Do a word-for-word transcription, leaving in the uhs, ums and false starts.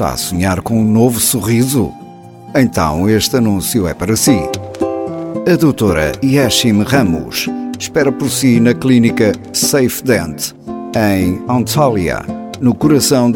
Está a sonhar com um novo sorriso? Então este anúncio é para si. A doutora Yashim Ramos espera por si na clínica Safe Dent, em Antalya, no coração